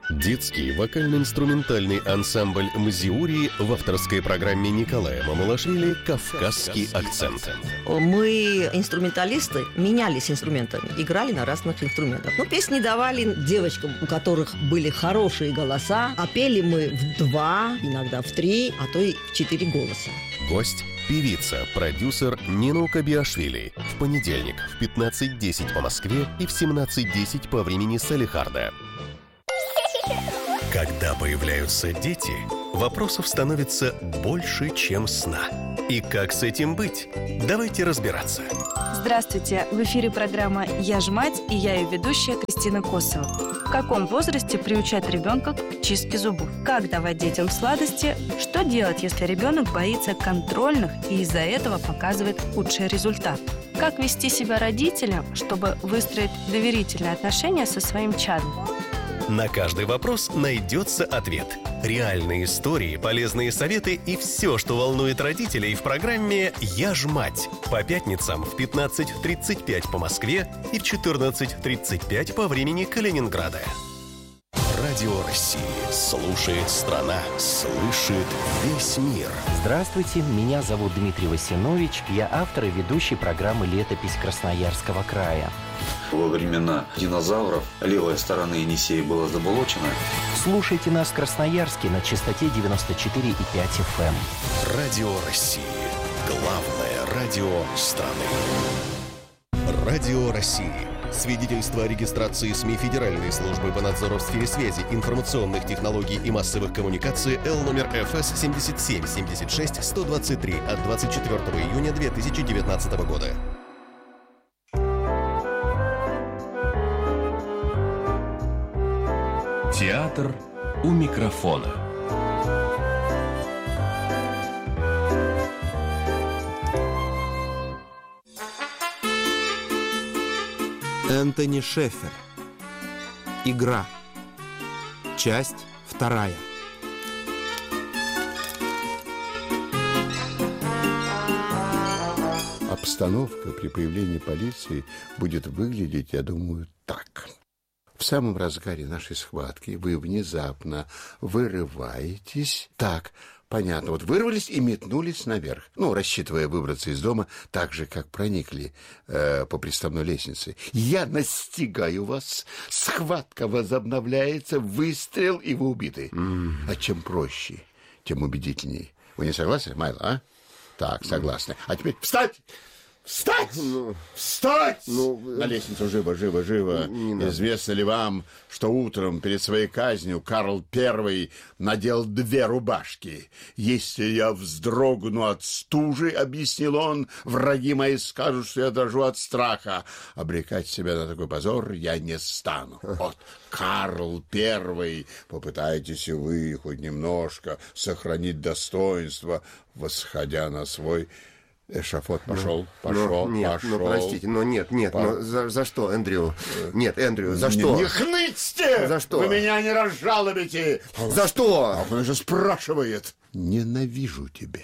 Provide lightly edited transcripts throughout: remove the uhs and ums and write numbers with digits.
Детский вокально-инструментальный ансамбль «Мзиури» в авторской программе Николая Мамалашвили «Кавказский акцент». Мы, инструменталисты, менялись инструментами, играли на разных инструментах. Но песни давали девочкам, у которых были хорошие голоса, а пели мы в 2, иногда в 3, а то и в 4 голоса. Гость – певица, продюсер Нина Укабиашвили. В понедельник в 15:10 по Москве и в 17:10 по времени Салехарда. Когда появляются дети, вопросов становится больше, чем сна. И как с этим быть? Давайте разбираться. Здравствуйте! В эфире программа «Я ж мать» и я ее ведущая Кристина Косова. В каком возрасте приучать ребенка к чистке зубов? Как давать детям сладости? Что делать, если ребенок боится контрольных и из-за этого показывает худший результат? Как вести себя родителям, чтобы выстроить доверительные отношения со своим чадом? На каждый вопрос найдется ответ. Реальные истории, полезные советы и все, что волнует родителей в программе «Я ж мать». По пятницам в 15:35 по Москве и в 14:35 по времени Калининграда. Радио России. Слушает страна. Слышит весь мир. Здравствуйте, меня зовут Дмитрий Васинович. Я автор и ведущий программы «Летопись Красноярского края». Во времена динозавров левая сторона Енисея была заболочена. Слушайте нас в Красноярске на частоте 94,5 FM. Радио России. Главное радио страны. Радио России. Свидетельство о регистрации СМИ Федеральной службы по надзору в сфере связи, информационных технологий и массовых коммуникаций Л номер ФС 77-76-123 от 24 июня 2019 года. Театр у микрофона. Энтони Шеффер. Игра. Часть 2. Обстановка при появлении полиции будет выглядеть, я думаю, так. В самом разгаре нашей схватки вы внезапно вырываетесь. Так, понятно, вот вырвались и метнулись наверх. Ну, рассчитывая выбраться из дома так же, как проникли по приставной лестнице. Я настигаю вас, схватка возобновляется, выстрел, и вы убиты. А чем проще, тем убедительней. Вы не согласны, Майло, а? Так, согласны. А теперь встать! Встать! Встать! На лестницу, живо, живо, живо. Известно ли вам, что утром перед своей казнью Карл I надел 2 рубашки? Если я вздрогну от стужи, объяснил он, враги мои скажут, что я дрожу от страха. Обрекать себя на такой позор я не стану. Вот, Карл I, попытайтесь и вы хоть немножко сохранить достоинство, восходя на свой... Эшафот пошел. Нет, простите, за что, Эндрю? Нет, Эндрю, за что? Не хнычьте! За что? Вы меня не разжалобите! За что? А он же спрашивает. Ненавижу тебя.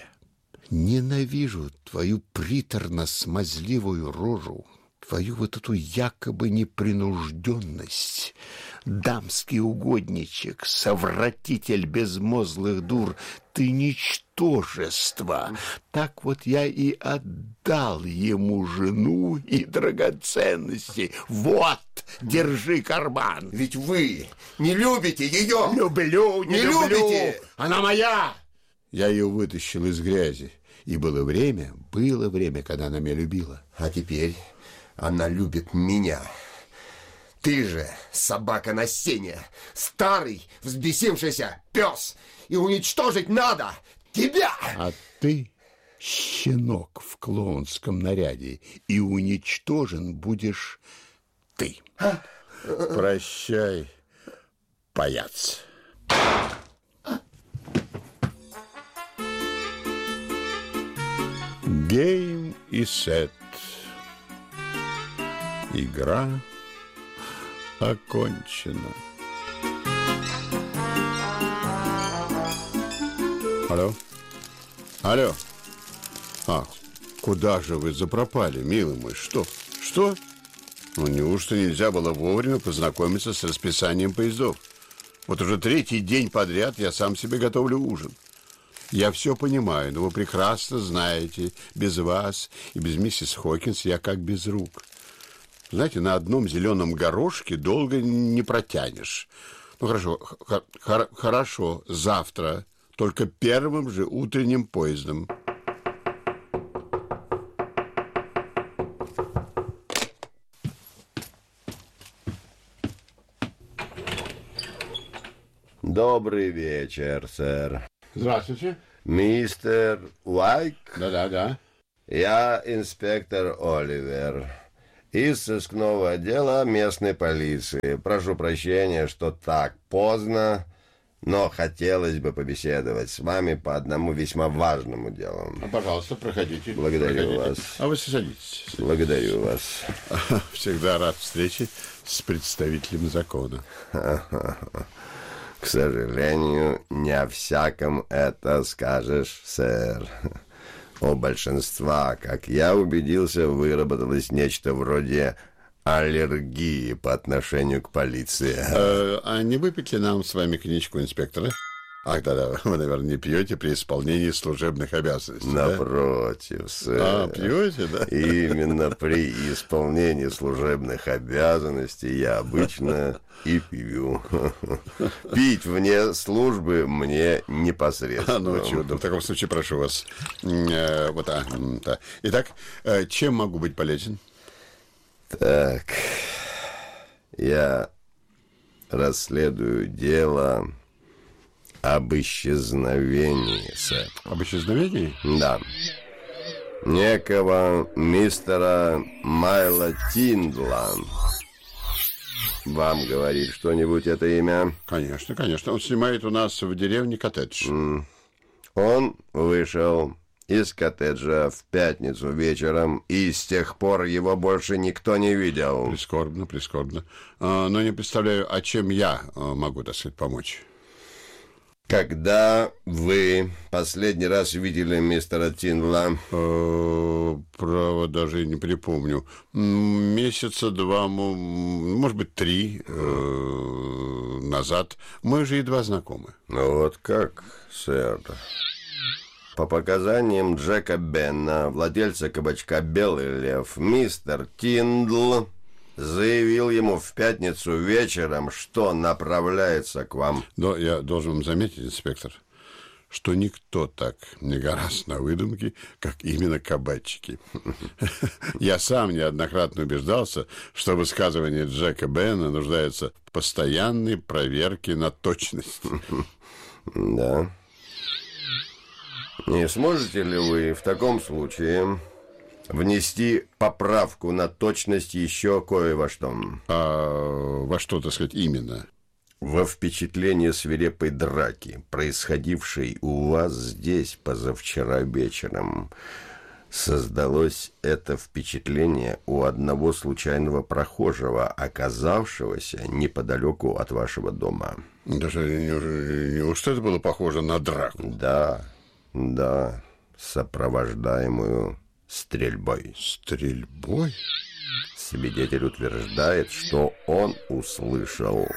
Ненавижу твою приторно-смазливую рожу, твою вот эту якобы непринужденность. Дамский угодничек, совратитель безмозглых дур, ты ничтожество. Так вот я и отдал ему жену и драгоценности. Вот, держи карман. Ведь вы не любите ее. Люблю, не люблю. Любите. Она моя. Я ее вытащил из грязи. И было время, когда она меня любила. А теперь она любит меня. Ты же собака на сене, старый, взбесившийся пес, и уничтожить надо тебя! А ты щенок в клоунском наряде, и уничтожен будешь ты. Прощай, паяц. Game и set. Игра окончена. Алло? Алло? Куда же вы запропали, милый мой? Что? Ну, неужто нельзя было вовремя познакомиться с расписанием поездов? Вот уже 3-й день подряд я сам себе готовлю ужин. Я все понимаю, но вы прекрасно знаете, без вас и без миссис Хокинс я как без рук. Знаете, на одном зеленом горошке долго не протянешь. Ну, хорошо, завтра, только первым же утренним поездом. Добрый вечер, сэр. Здравствуйте. Мистер Уайк? Да. Я инспектор Оливер из сыскного отдела местной полиции. Прошу прощения, что так поздно, но хотелось бы побеседовать с вами по одному весьма важному делу. Пожалуйста, проходите. Благодарю вас. А вы садитесь. Благодарю вас. Всегда рад встрече с представителем закона. К сожалению, не о всяком это скажешь, сэр. У большинства, как я убедился, выработалось нечто вроде аллергии по отношению к полиции. А не выпить ли нам с вами коньячку, инспектора? Ах, да, вы, наверное, не пьете при исполнении служебных обязанностей. Напротив, да? сэр. Пьете, да? Именно при исполнении служебных обязанностей я обычно и пью. Пить вне службы мне непосредственно. Ну, чудо. В таком случае прошу вас. Итак, чем могу быть полезен? Так, я расследую дело об исчезновении, сэр. Об исчезновении? Да. Некого мистера Майла Тиндла. Вам говорит что-нибудь это имя? Конечно. Он снимает у нас в деревне коттедж. Он вышел из коттеджа в пятницу вечером, и с тех пор его больше никто не видел. Прискорбно. Но не представляю, а чем я могу, так сказать, помочь. Когда вы последний раз видели мистера Тиндла? Право, даже не припомню. Месяца 2, может быть, 3 назад. Мы же едва знакомы. Вот как, сэр. По показаниям Джека Бенна, владельца кабачка «Белый лев», мистер Тиндл заявил ему в пятницу вечером, что направляется к вам. Но я должен вам заметить, инспектор, что никто так не гораст на выдумки, как именно кабачики. Я сам неоднократно убеждался, что высказывание Джека Бенна нуждается в постоянной проверке на точность. Да. Не сможете ли вы в таком случае внести поправку на точность еще кое во что? А во что, так сказать, именно? Во впечатление свирепой драки, происходившей у вас здесь позавчера вечером. Создалось это впечатление у одного случайного прохожего, оказавшегося неподалеку от вашего дома. Даже неужто это было похоже на драку? Да, сопровождаемую стрельбой. Стрельбой? Свидетель утверждает, что он услышал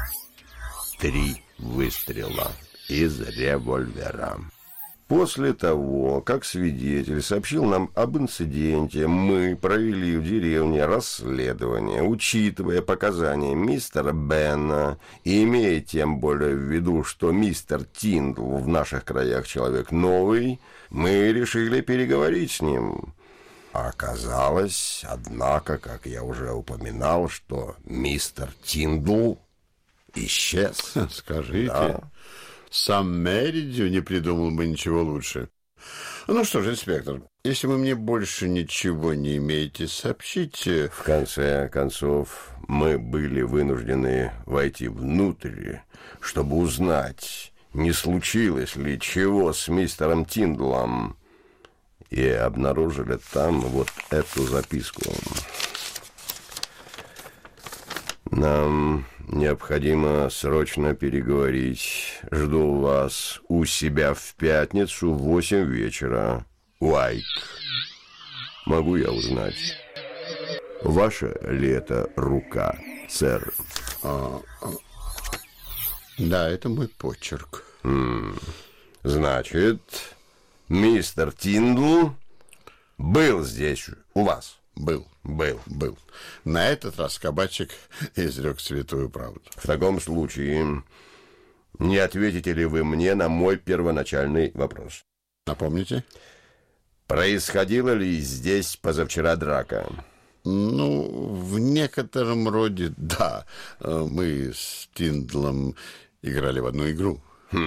3 выстрела из револьвера. После того, как свидетель сообщил нам об инциденте, мы провели в деревне расследование, учитывая показания мистера Бенна и имея тем более в виду, что мистер Тиндл в наших краях человек новый, мы решили переговорить с ним. Оказалось, однако, как я уже упоминал, что мистер Тиндл исчез. Скажите... Да. Сам Меридью не придумал бы ничего лучше. Ну что же, инспектор, если вы мне больше ничего не имеете сообщить... В конце концов, мы были вынуждены войти внутрь, чтобы узнать, не случилось ли чего с мистером Тиндлом, и обнаружили там вот эту записку. Нам необходимо срочно переговорить. Жду вас у себя в пятницу в 8 вечера. Уайк. Могу я узнать, ваша ли это рука, сэр? Да, это мой почерк. Значит, мистер Тиндл был здесь у вас? Был. На этот раз кабачик изрек святую правду. В таком случае, не ответите ли вы мне на мой первоначальный вопрос? Напомните? Происходила ли здесь позавчера драка? Ну, в некотором роде, да. Мы с Тиндлом играли в одну игру.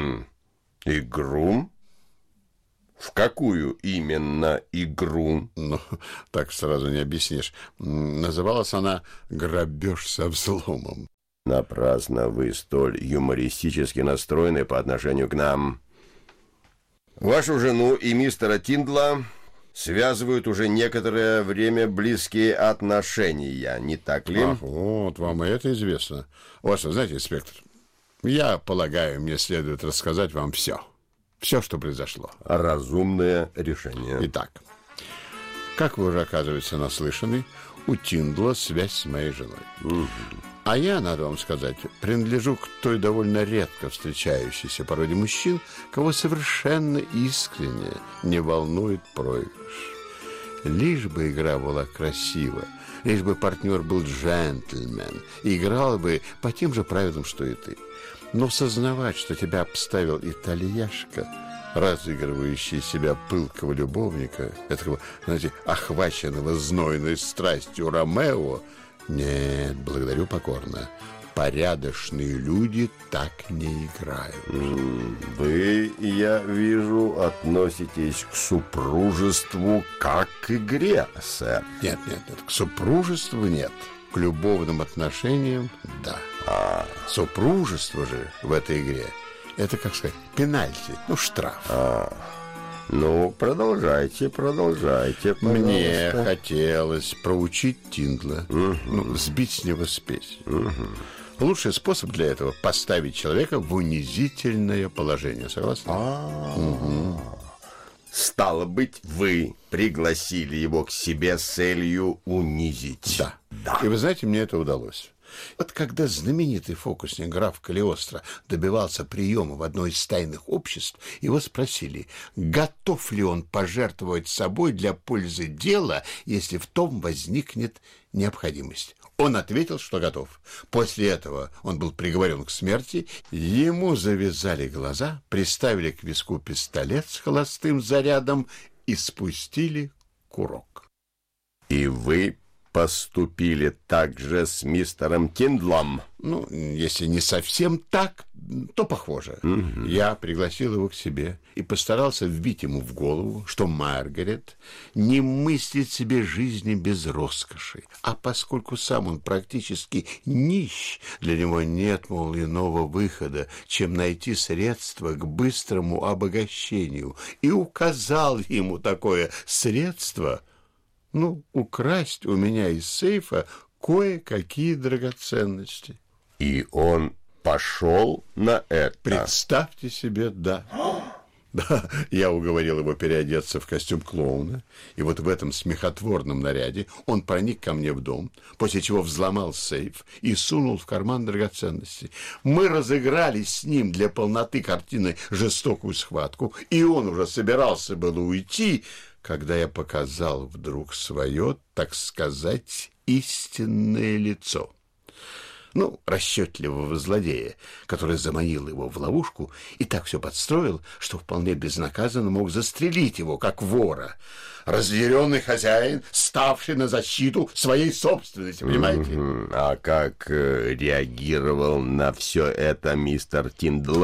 Игру? В какую именно игру? Ну, так сразу не объяснишь. Называлась она «Грабеж со взломом». Напрасно вы столь юмористически настроены по отношению к нам. Вашу жену и мистера Тиндла связывают уже некоторое время близкие отношения, не так ли? Ах, вот, вам и это известно. Вот что, знаете, инспектор, я полагаю, мне следует рассказать вам все. Все, что произошло. Разумное решение. Итак, как вы уже, оказывается, наслышаны, у Тиндла связь с моей женой. А я, надо вам сказать, принадлежу к той довольно редко встречающейся породе мужчин, кого совершенно искренне не волнует проигрыш. Лишь бы игра была красива, лишь бы партнер был джентльмен, и играл бы по тем же правилам, что и ты. Но сознавать, что тебя обставил итальяшка, разыгрывающий себя пылкого любовника, этого, знаете, охваченного знойной страстью Ромео, нет, благодарю покорно. Порядочные люди так не играют. Вы, я вижу, относитесь к супружеству как к игре, сэр. Нет, к супружеству нет. К любовным отношениям – да. Супружество же в этой игре – это, как сказать, пенальти, штраф. Ну, продолжайте, пожалуйста. Мне хотелось проучить Тиндла, сбить с него спесь. Лучший способ для этого – поставить человека в унизительное положение. Согласны? Стало быть, вы пригласили его к себе с целью унизить. Да. И вы знаете, мне это удалось. Вот когда знаменитый фокусник граф Калиостро добивался приема в одно из тайных обществ, его спросили, готов ли он пожертвовать собой для пользы дела, если в том возникнет необходимость. Он ответил, что готов. После этого он был приговорен к смерти, ему завязали глаза, приставили к виску пистолет с холостым зарядом и спустили курок. И вы поступили так же с мистером Тиндлом? Ну, если не совсем так, то похоже. Я пригласил его к себе и постарался вбить ему в голову, что Маргарет не мыслит себе жизни без роскоши. А поскольку сам он практически нищ, для него нет, мол, иного выхода, чем найти средства к быстрому обогащению. И указал ему такое средство – украсть у меня из сейфа кое-какие драгоценности. И он пошел на это? Представьте себе, да. Да, я уговорил его переодеться в костюм клоуна, и вот в этом смехотворном наряде он проник ко мне в дом, после чего взломал сейф и сунул в карман драгоценности. Мы разыграли с ним для полноты картины жестокую схватку, и он уже собирался было уйти, когда я показал вдруг свое, так сказать, истинное лицо. Расчетливого злодея, который заманил его в ловушку и так все подстроил, что вполне безнаказанно мог застрелить его, как вора. Разъяренный хозяин, ставший на защиту своей собственности, понимаете? А как реагировал на все это мистер Тиндл?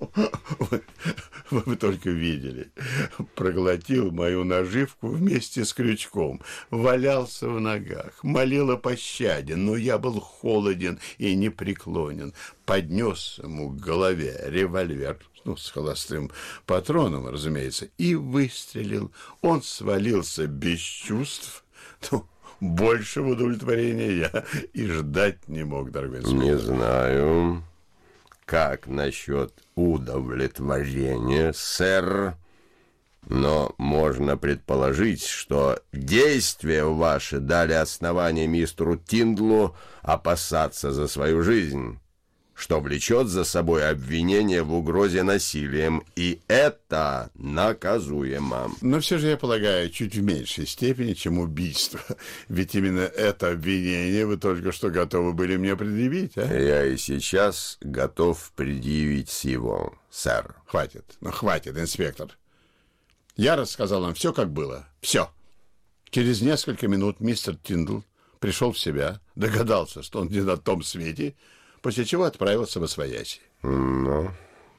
Вы только видели. Проглотил мою наживку вместе с крючком, валялся в ногах, молил о пощаде, но я был холоден и непреклонен. Поднес ему к голове револьвер, с холостым патроном, разумеется, и выстрелил. Он свалился без чувств. Большего удовлетворения я и ждать не мог, дорогой инспектор. Не знаю. Как насчет удовлетворения, сэр? Но можно предположить, что действия ваши дали основание мистеру Тиндлу опасаться за свою жизнь. что влечет за собой обвинение в угрозе насилием, и это наказуемо. Но все же, я полагаю, чуть в меньшей степени, чем убийство. Ведь именно это обвинение вы только что готовы были мне предъявить, а? Я и сейчас готов предъявить его, сэр. Хватит, хватит, инспектор. Я рассказал вам все, как было. Все. Через несколько минут мистер Тиндл пришел в себя, догадался, что он не на том свете, после чего отправился восвояси. Ну,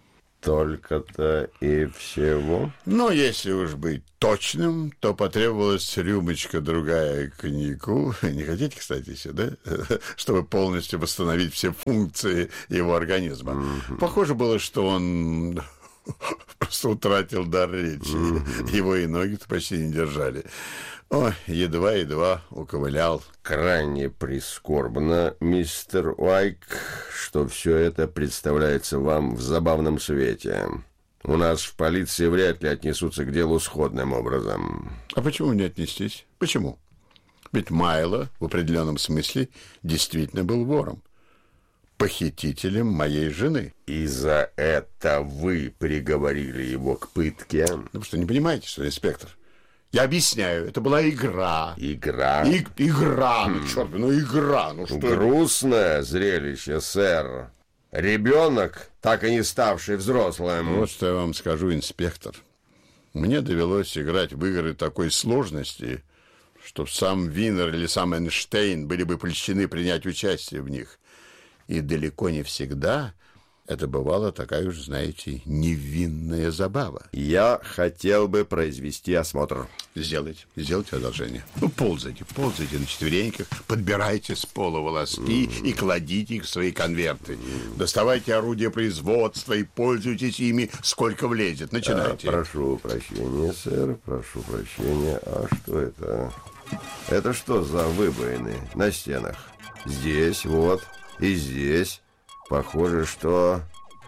только-то и всего? Но если уж быть точным, то потребовалась рюмочка другая коньяку. Не хотите, кстати, сюда? Чтобы полностью восстановить все функции его организма. Похоже было, что он просто утратил дар речи. Его и ноги-то почти не держали. Ой, едва-едва уковылял. Крайне прискорбно, мистер Уайк, что все это представляется вам в забавном свете. У нас в полиции вряд ли отнесутся к делу сходным образом. А почему не отнестись? Почему? Ведь Майло в определенном смысле действительно был вором. Похитителем моей жены. И за это вы приговорили его к пытке? Ну, вы что, не понимаете, что, инспектор? Я объясняю, это была игра. Игра? Игра, ну, черт, игра, ну что... Грустное зрелище, сэр. Ребенок, так и не ставший взрослым. Вот что я вам скажу, инспектор. Мне довелось играть в игры такой сложности, что сам Винер или сам Эйнштейн были бы польщены принять участие в них. И далеко не всегда это бывала такая уж, знаете, невинная забава. Я хотел бы произвести осмотр. Сделайте одолжение. Ну, ползайте на четвереньках, подбирайте с пола волоски и кладите их в свои конверты. Доставайте орудия производства и пользуйтесь ими, сколько влезет. Начинайте. Прошу прощения, сэр, прошу прощения. А что это? Это что за выбоины на стенах? Здесь, вот, и здесь. Похоже, что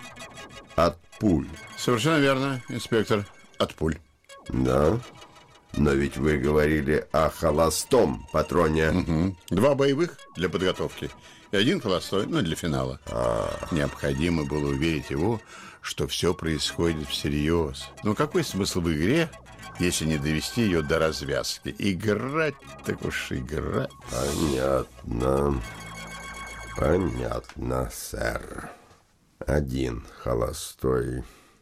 от пуль. Совершенно верно, инспектор, от пуль. Да, но ведь вы говорили о холостом патроне. Угу. 2 боевых для подготовки и 1 холостой, для финала. Необходимо было уверить его, что все происходит всерьез. Но какой смысл в игре, если не довести ее до развязки? Играть, так уж играть. Понятно, сэр. 1 холостой.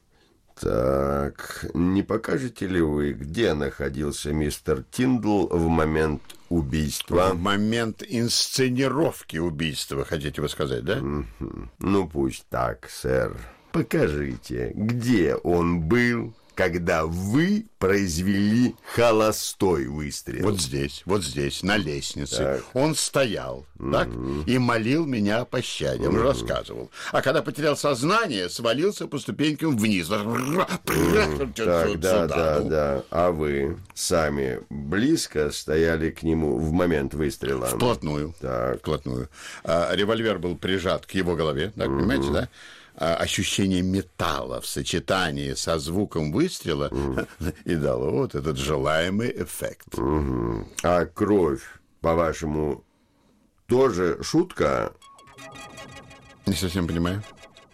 Так, не покажете ли вы, где находился мистер Тиндл в момент убийства? В момент инсценировки убийства, хотите вы сказать, да? Ну, пусть так, сэр. Покажите, где он был, когда вы произвели холостой выстрел. Вот здесь, на лестнице. Так. Он стоял, так, и молил меня о пощаде. Он рассказывал. А когда потерял сознание, свалился по ступенькам вниз. Так, да. А вы сами близко стояли к нему в момент выстрела? Вплотную. Так. Вплотную. Револьвер был прижат к его голове, так, понимаете, да? Ощущение металла в сочетании со звуком выстрела и дало вот этот желаемый эффект. А кровь, по-вашему, тоже шутка? Не совсем понимаю.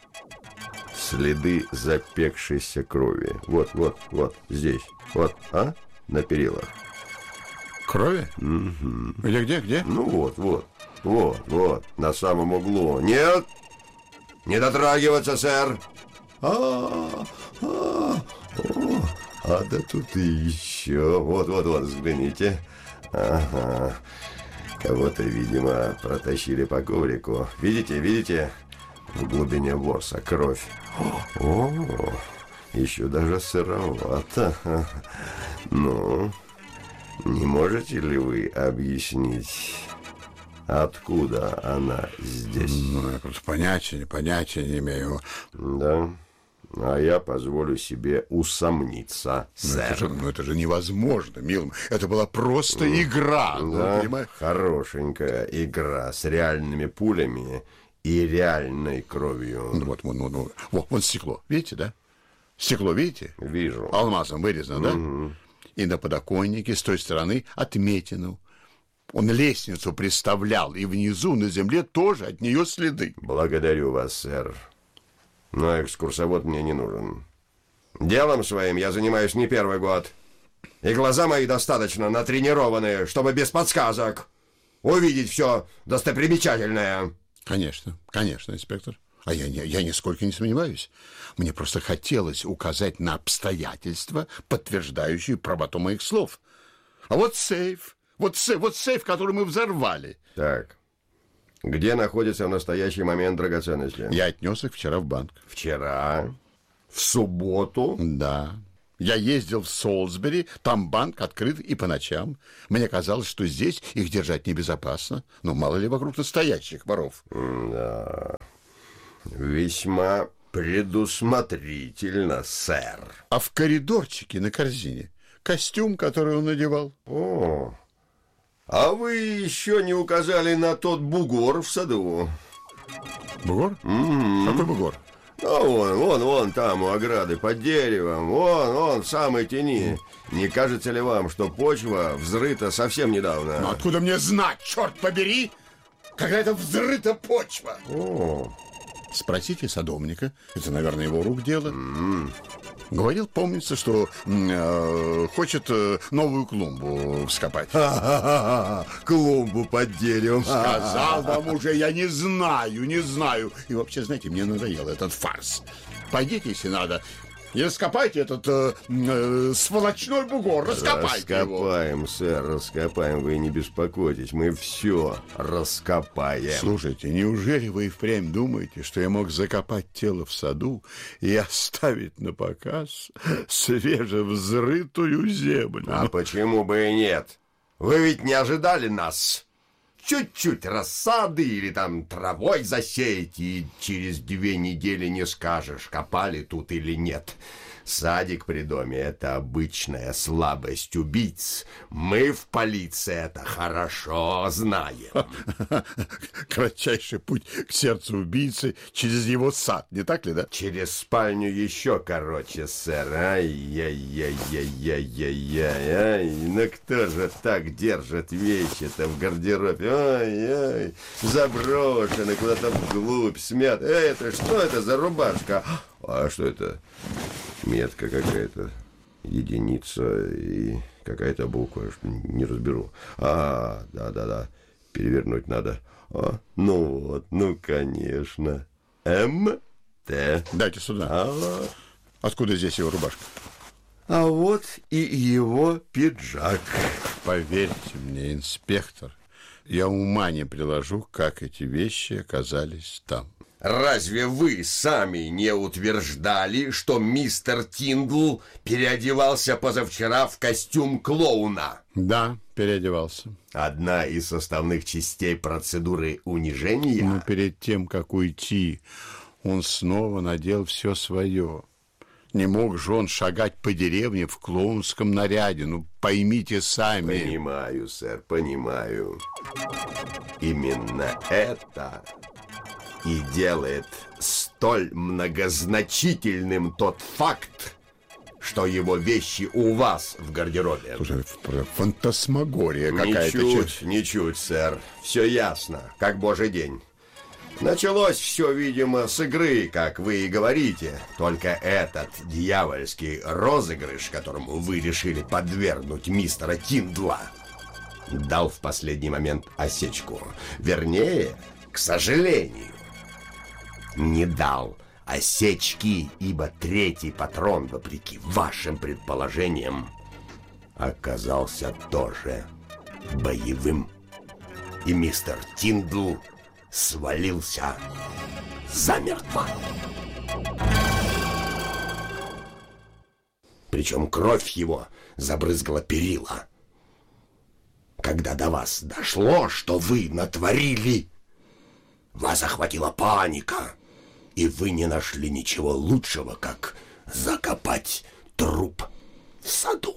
Следы запекшейся крови. Вот, здесь. Вот, на перилах. Крови? Где? Ну вот, на самом углу. Нет! Не дотрагиваться, сэр. Да тут и еще. Вот, взгляните. Ага. Кого-то, видимо, протащили по коврику. Видите? В глубине ворса кровь. Еще даже сыровато. Ну, не можете ли вы объяснить, откуда она здесь? Я просто понятия не имею. Да? А я позволю себе усомниться, сэр. Это же невозможно, милый. Это была просто игра. Да, хорошенькая игра с реальными пулями и реальной кровью. Вот стекло. Видите, да? Стекло, видите? Вижу. Алмазом вырезано, да? И на подоконнике с той стороны отметину. Он лестницу представлял, и внизу на земле тоже от нее следы. Благодарю вас, сэр. Но экскурсовод мне не нужен. Делом своим я занимаюсь не первый год. И глаза мои достаточно натренированные, чтобы без подсказок увидеть все достопримечательное. Конечно, конечно, инспектор. А я нисколько не сомневаюсь. Мне просто хотелось указать на обстоятельства, подтверждающие правоту моих слов. А вот сейф, вот сейф, который мы взорвали. Так, где находится в настоящий момент драгоценности? Я отнес их вчера в банк. Вчера? В субботу? Да. Я ездил в Солсбери, там банк открыт и по ночам. Мне казалось, что здесь их держать небезопасно. Но мало ли вокруг настоящих воров. Да. Весьма предусмотрительно, сэр. А в коридорчике на корзине костюм, который он надевал. О, а вы еще не указали на тот бугор в саду. Бугор? Какой бугор? Ну, вон там, у ограды, под деревом. Вон, в самой тени. Не кажется ли вам, что почва взрыта совсем недавно? Но откуда мне знать, черт побери, когда это взрыта почва? О. Спросите садовника. Это, наверное, его рук дело. Говорил, помнится, что хочет новую клумбу вскопать. Клумбу под деревом. Сказал вам уже, я не знаю. И вообще, знаете, мне надоел этот фарс. Пойдите, если надо, и раскопайте этот сволочной бугор. Раскопайте его. Раскопаем, сэр, раскопаем. Вы не беспокойтесь, мы все раскопаем. Слушайте, неужели вы и впрямь думаете, что я мог закопать тело в саду и оставить на показ свежевзрытую землю? А почему бы и нет? Вы ведь не ожидали нас? Чуть-чуть рассады или там травой засеять, и через 2 недели не скажешь, копали тут или нет. Садик при доме — это обычная слабость убийц. Мы в полиции это хорошо знаем. Кратчайший путь к сердцу убийцы через его сад, не так ли, да? Через спальню еще короче, сэр. Ай-яй-яй-яй-яй-яй. Ну кто же так держит вещи-то в гардеробе? Ай-яй, заброшены куда-то вглубь, смят. Это что это за рубашка? А что это? Метка какая-то, единица и какая-то буква, не разберу. Да, перевернуть надо. Ну вот, ну конечно. М.Т. Дайте сюда. Откуда здесь его рубашка? А вот и его пиджак. Поверьте мне, инспектор, я ума не приложу, как эти вещи оказались там. Разве вы сами не утверждали, что мистер Тиндл переодевался позавчера в костюм клоуна? Да, переодевался. Одна из составных частей процедуры унижения? Но перед тем, как уйти, он снова надел все свое. Не мог же он шагать по деревне в клоунском наряде. Ну, поймите сами. Понимаю, сэр, понимаю. Именно это и делает столь многозначительным тот факт, что его вещи у вас в гардеробе. Слушай, фантасмагория какая-то. Ничуть, сэр. Все ясно, как божий день. Началось все, видимо, с игры, как вы и говорите. Только этот дьявольский розыгрыш, которому вы решили подвергнуть мистера Тиндла, дал в последний момент осечку. Вернее, к сожалению, не дал осечки, ибо 3-й патрон, вопреки вашим предположениям, оказался тоже боевым. И мистер Тиндл свалился замертво. Причем кровь его забрызгала перила. Когда до вас дошло, что вы натворили, вас охватила паника, и вы не нашли ничего лучшего, как закопать труп в саду.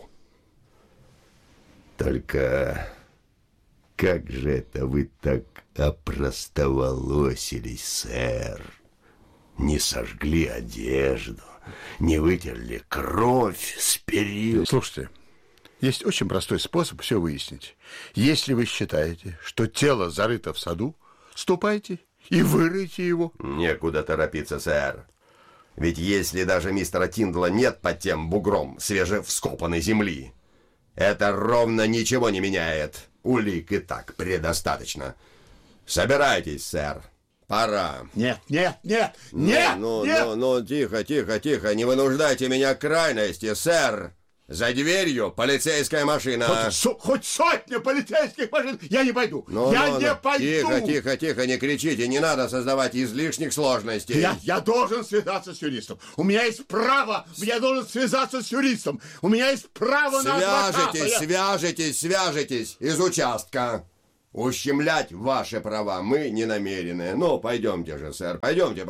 Только как же это вы так опростоволосились, сэр? Не сожгли одежду, не вытерли кровь с перил. Слушайте, Есть очень простой способ все выяснить. Если вы считаете, что тело зарыто в саду, ступайте и выройте его. Некуда торопиться, сэр. Ведь если даже мистера Тиндала нет под тем бугром свежевскопанной земли, это ровно ничего не меняет. Улик и так предостаточно. Собирайтесь, сэр. Пора. Нет. Ну, тихо. Не вынуждайте меня к крайности, сэр. За дверью полицейская машина. Хоть сотня полицейских машин, я не пойду. Не пойду. Тихо, не кричите. Не надо создавать излишних сложностей. Я должен связаться с юристом. У меня есть право. Я должен связаться с юристом. У меня есть право на адвоката. Свяжитесь из участка. Ущемлять ваши права мы не намерены. Ну, пойдемте же, сэр. Пойдемте.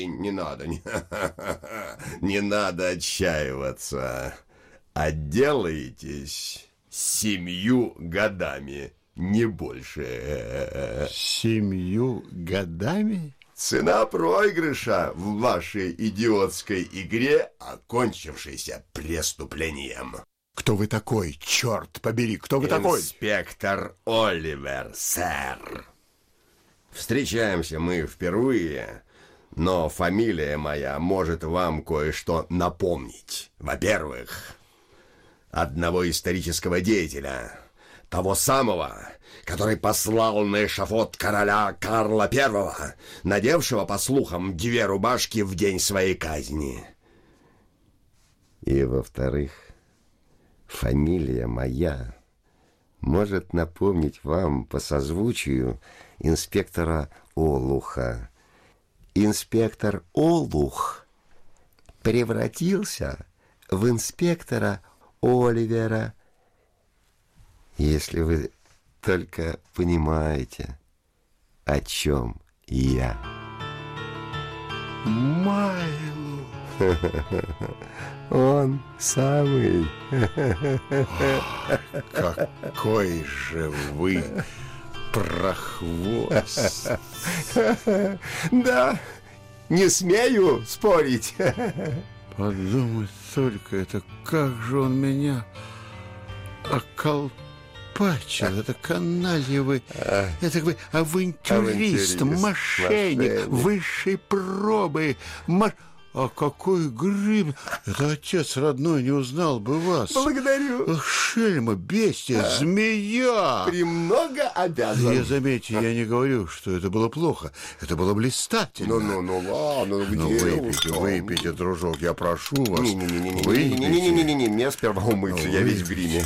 Не надо отчаиваться. Отделаетесь 7 годами, не больше. 7 годами? Цена проигрыша в вашей идиотской игре, окончившейся преступлением. Кто вы такой, черт побери, кто вы такой? Инспектор Оливер, сэр. Встречаемся мы впервые, но фамилия моя может вам кое-что напомнить. Во-первых, одного исторического деятеля, того самого, который послал на эшафот короля Карла I, надевшего, по слухам, 2 рубашки в день своей казни. И, во-вторых, фамилия моя может напомнить вам по созвучию инспектора Олуха. Инспектор Олух превратился в инспектора Оливера. Если вы только понимаете, о чем я. Майло. Он самый. Какой же вы прохвост. Да, не смею спорить. Подумать только, это как же он меня околпачил. Это каналья вы. Это вы авантюрист, мошенник высшей пробы. А какой гриб! Это отец родной не узнал бы вас. Благодарю. Ах, шельма, бестия, змея. Премного обязан. Я, заметьте, я не говорю, что это было плохо. Это было блистательно. Ну, ладно. Выпейте, дружок, я прошу вас. Не, мне сперва умыться, я весь в гриме.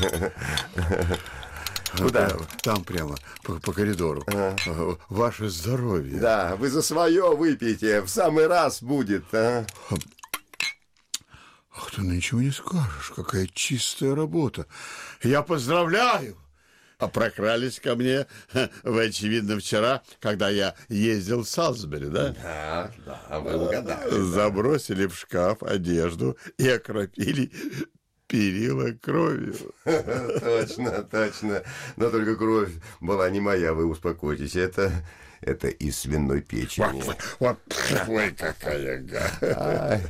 Куда? Там прямо, по коридору. Ваше здоровье. Да, вы за свое выпейте, в самый раз будет, а? Ах, ты ничего не скажешь, какая чистая работа. Я поздравляю. А прокрались ко мне, вы, очевидно, вчера, когда я ездил в Салсбери, да? Да, вы угадали. Забросили в шкаф одежду и окропили перила кровью. Точно. Но только кровь была не моя, вы успокойтесь. Это из свиной печени. Вот вы какая гадость.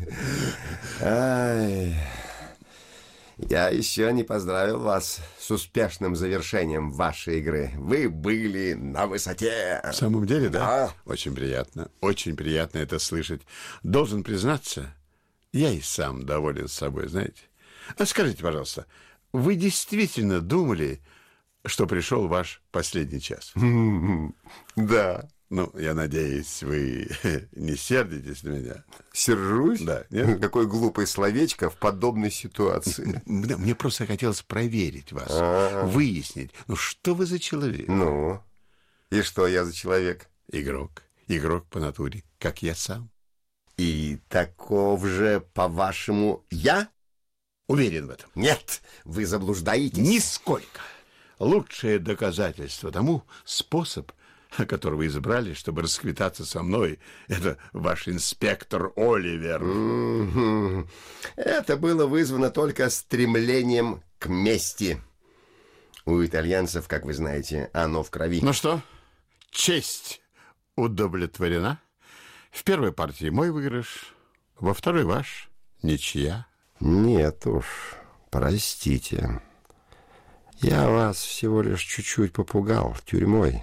Я еще не поздравил вас с успешным завершением вашей игры. Вы были на высоте. В самом деле, да? Да. Очень приятно это слышать. Должен признаться, я и сам доволен собой, знаете. А скажите, пожалуйста, вы действительно думали, что пришел ваш последний час? Да. Ну, я надеюсь, вы не сердитесь на меня. Сержусь? Да. Нет? Какое глупое словечко в подобной ситуации. Мне просто хотелось проверить вас, выяснить, что вы за человек. Ну, и что я за человек? Игрок по натуре, как я сам. И таков же, по-вашему, я? Уверен в этом. Нет, вы заблуждаетесь. Нисколько. Лучшее доказательство тому способ, который вы избрали, чтобы расквитаться со мной, это ваш инспектор Оливер. Это было вызвано только стремлением к мести. У итальянцев, как вы знаете, оно в крови. Ну что, честь удовлетворена? В первой партии мой выигрыш, во второй ваш, ничья. Нет уж, простите. Я вас всего лишь чуть-чуть попугал тюрьмой.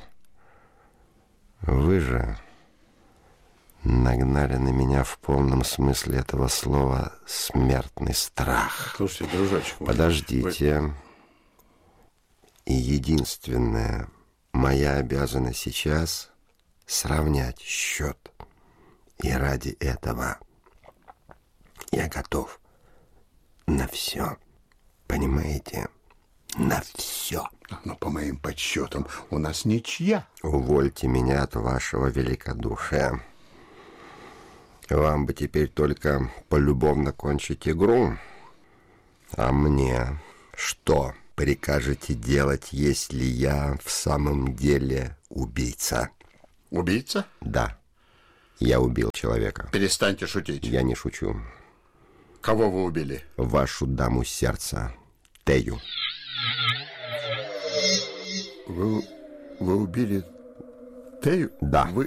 Вы же нагнали на меня в полном смысле этого слова смертный страх. Слушайте, дружочек мой, подождите. И единственная моя обязанность сейчас — сравнять счет. И ради этого я готов на все. Понимаете? На все. Но по моим подсчетам у нас ничья. Увольте меня от вашего великодушия. Вам бы теперь только полюбовно кончить игру. А мне что прикажете делать, если я в самом деле убийца? Убийца? Да. Я убил человека. Перестаньте шутить. Я не шучу. Кого вы убили? Вашу даму сердца, Тею. Вы убили Тею? Да. Вы...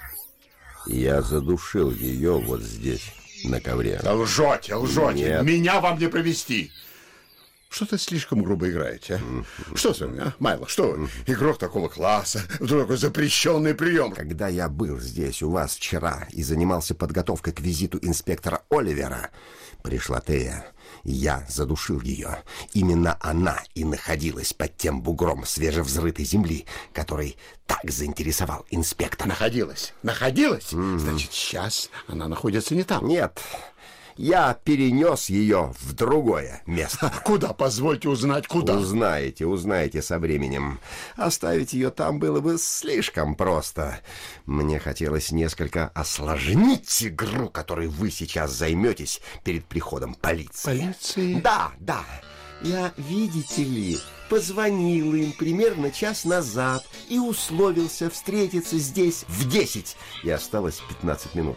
Я задушил ее вот здесь, на ковре. Да лжете, лжете. Нет. Меня вам не провести. Что-то слишком грубо играете. Что с вами, а? Майло, что вы? Игрок такого класса, вдруг такой запрещенный прием. Когда я был здесь у вас вчера и занимался подготовкой к визиту инспектора Оливера, пришла Тея. Я задушил ее. Именно она и находилась под тем бугром свежевзрытой земли, который так заинтересовал инспектора. Находилась? Находилась? Значит, сейчас она находится не там. Нет. Я перенес ее в другое место. Куда? Позвольте узнать, куда? Узнаете со временем. Оставить ее там было бы слишком просто. Мне хотелось несколько осложнить игру, которой вы сейчас займетесь перед приходом полиции. Полиции? Да. Я, видите ли, позвонил им примерно час назад и условился встретиться здесь в 10. И осталось 15 минут.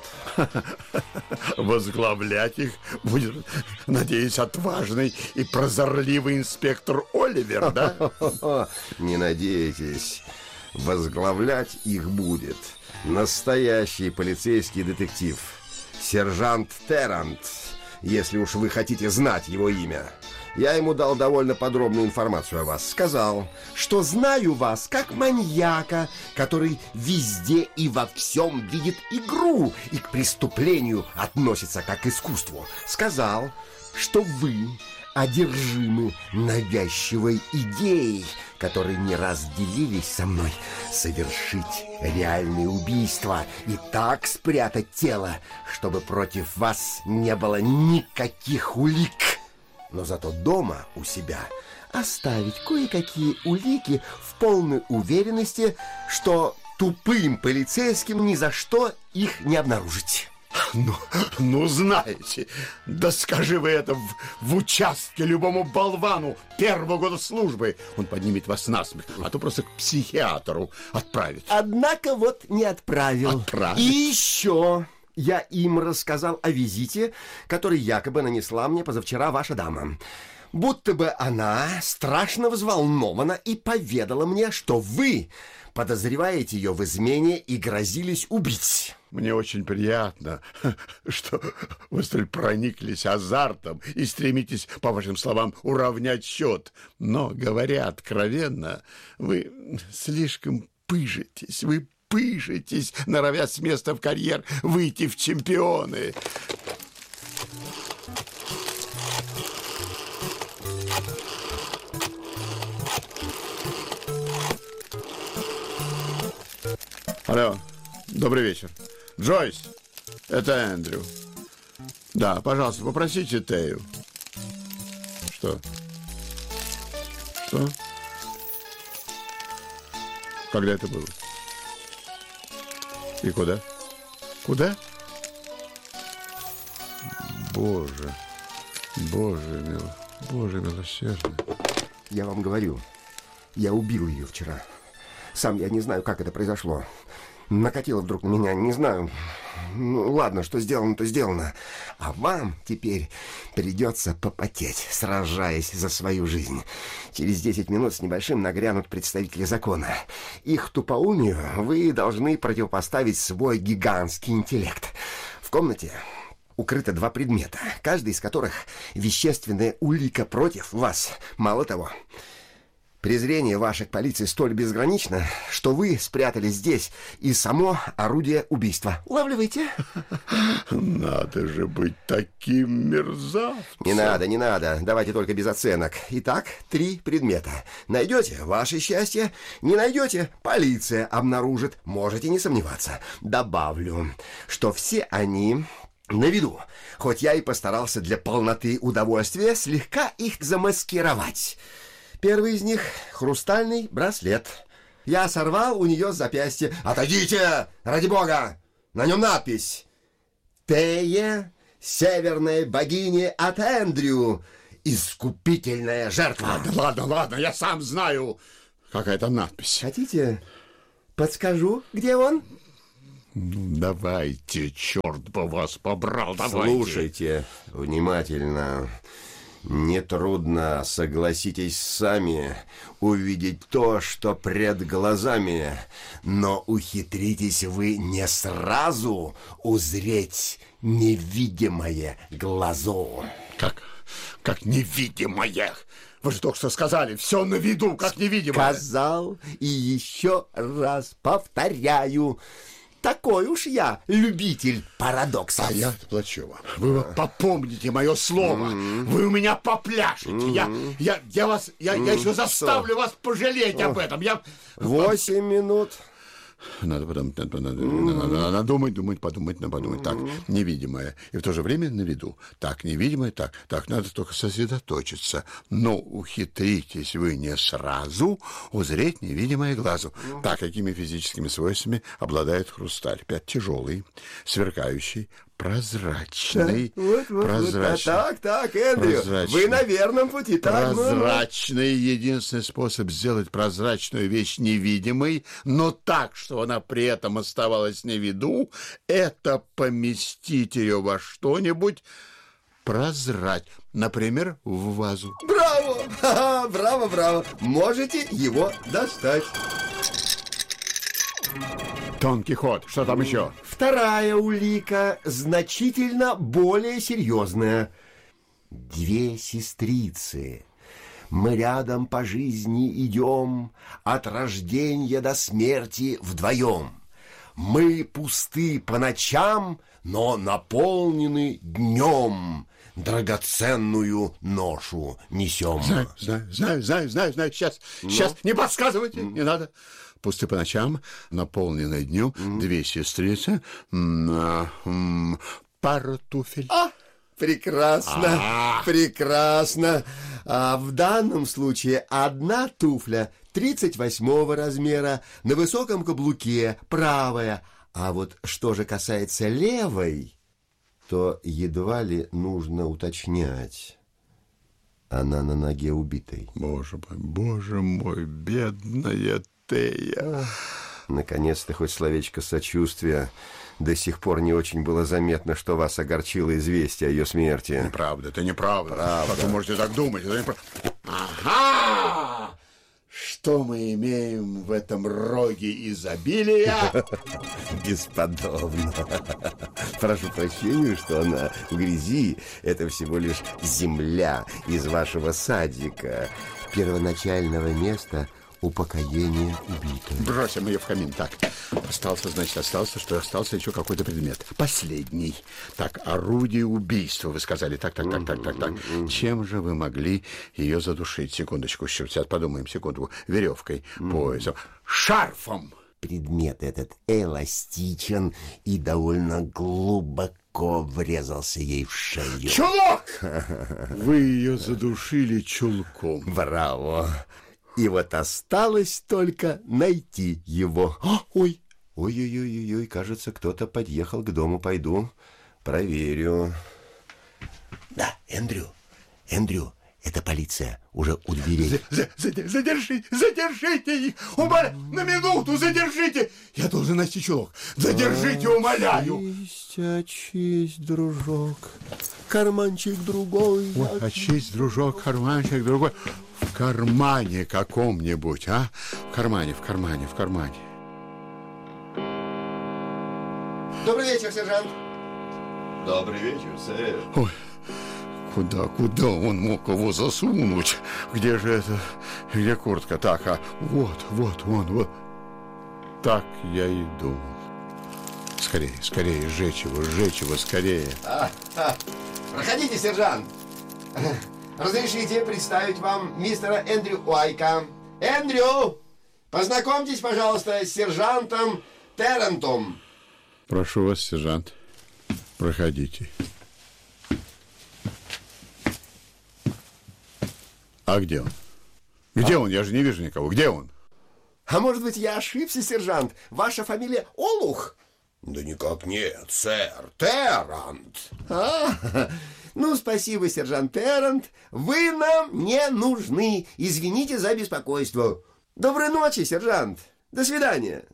Возглавлять их будет, надеюсь, отважный и прозорливый инспектор Оливер, да? Не надейтесь. Возглавлять их будет настоящий полицейский детектив. Сержант Террант, если уж вы хотите знать его имя. Я ему дал довольно подробную информацию о вас. Сказал, что знаю вас как маньяка, который везде и во всем видит игру и к преступлению относится как к искусству. Сказал, что вы одержимы навязчивой идеей, которые не раз делились со мной, совершить реальные убийства и так спрятать тело, чтобы против вас не было никаких улик. Но зато дома у себя оставить кое-какие улики в полной уверенности, что тупым полицейским ни за что их не обнаружить. Ну, знаете, да скажи вы это в участке любому болвану первого года службы. Он поднимет вас на смех, а то просто к психиатру отправит. Однако вот не отправил. Отправит. И еще... Я им рассказал о визите, который якобы нанесла мне позавчера ваша дама. Будто бы она страшно взволнована и поведала мне, что вы подозреваете ее в измене и грозились убить. Мне очень приятно, что вы столь прониклись азартом и стремитесь, по вашим словам, уравнять счет. Но, говоря откровенно, вы слишком пыжитесь, пыжитесь, норовя с места в карьер выйти в чемпионы. Алло, добрый вечер. Джойс, это Эндрю. Да, пожалуйста, попросите Тею. Что? Что? Когда это было? И куда? Куда? Боже милосердный. Я вам говорю, я убил ее вчера. Сам я не знаю, как это произошло. Накатило вдруг на меня, не знаю. Ну, ладно, что сделано, то сделано. А вам теперь придется попотеть, сражаясь за свою жизнь. Через 10 минут с небольшим нагрянут представители закона. Их тупоумию вы должны противопоставить свой гигантский интеллект. В комнате укрыто 2 предмета, каждый из которых вещественная улика против вас. Мало того, Презрение ваше к полиции столь безгранично, что вы спрятали здесь и само орудие убийства. Улавливаете? Надо же быть таким мерзавцем. Не надо. Давайте только без оценок. Итак, 3 предмета. Найдете — ваше счастье. Не найдете — полиция обнаружит. Можете не сомневаться. Добавлю, что все они на виду. Хоть я и постарался для полноты удовольствия слегка их замаскировать. Первый из них — хрустальный браслет. Я сорвал у нее с запястья. Отойдите, ради бога! На нем надпись: «Тея, северная богиня от Эндрю, искупительная жертва». Ладно, я сам знаю, какая там надпись. Хотите, подскажу, где он? Ну, давайте, черт бы вас побрал, давайте. Слушайте внимательно. Нетрудно, согласитесь сами, увидеть то, что пред глазами, но ухитритесь вы не сразу узреть невидимое глазу. Как невидимое? Вы же только что сказали, все на виду, как невидимое. Сказал и еще раз повторяю. Такой уж я любитель парадоксов. А я плачу вам. Вы попомните мое слово. Вы у меня попляшете. Я еще заставлю вас пожалеть об этом. 8 минут. Надо думать, подумать. Так, невидимое. И в то же время на виду. Так, невидимое, так, надо только сосредоточиться. Но ухитритесь вы не сразу узреть невидимое глазу. Так, какими физическими свойствами обладает хрусталь? 5. Тяжелый, сверкающий, прозрачный. Прозрачный. Так, Эндрю, вы на верном пути. Прозрачный. Единственный способ сделать прозрачную вещь невидимой, но так, что она при этом оставалась на виду, это поместить ее во что-нибудь прозрачное. Например, в вазу. Браво! Браво! Можете его достать. Тонкий ход. Что там еще? Вторая улика значительно более серьезная. 2 сестрицы. Мы рядом по жизни идем, от рождения до смерти вдвоем. Мы пусты по ночам, но наполнены днем. Драгоценную ношу несем. Знаю. Сейчас, не подсказывайте, не надо. Пусты по ночам, наполненные днем, 2 сестрицы, пара туфель. Прекрасно. А в данном случае 1 туфля 38 размера, на высоком каблуке, правая. А вот что же касается левой, то едва ли нужно уточнять. Она на ноге убитой. Боже мой, бедная Тея. Наконец-то хоть словечко сочувствия. До сих пор не очень было заметно, что вас огорчило известие о ее смерти. Это неправда. Правда. Вы можете так думать. Это неправда. Ага! Что мы имеем в этом роге изобилия? Бесподобно. Прошу прощения, что она в грязи. Это всего лишь земля из вашего садика, первоначального места упокоения убитой. Бросим ее в камин. Так, остался еще какой-то предмет. Последний. Так, орудие убийства, вы сказали. Так. Чем же вы могли ее задушить? Секундочку, сейчас подумаем, секунду. Веревкой, поясом, шарфом. Предмет этот эластичен и довольно глубоко врезался ей в шею. Чулок! Вы ее задушили чулком. Браво! И вот осталось только найти его. Ой, кажется, кто-то подъехал к дому. Пойду проверю. Да, Эндрю, это полиция уже у дверей. Задержите их! Умоляю, на минуту задержите! Я должен найти чулок. Задержите, умоляю! Честь, дружок. Карманчик другой. Честь, дружок, карманчик другой. В кармане каком-нибудь, а? В кармане. Добрый вечер, сержант. Добрый вечер, сэр. Ой, Куда он мог его засунуть? Где же это? Где куртка? Так, вот он. Так я и думал. Скорее, сжечь его, скорее. Проходите, сержант. Разрешите представить вам мистера Эндрю Уайка. Эндрю, познакомьтесь, пожалуйста, с сержантом Террентом. Прошу вас, сержант, проходите. А где он? Где он? Я же не вижу никого. Где он? А может быть, я ошибся, сержант? Ваша фамилия Олух? Да никак нет, сэр. Террант. Ну, спасибо, сержант Террант. Вы нам не нужны. Извините за беспокойство. Доброй ночи, сержант. До свидания.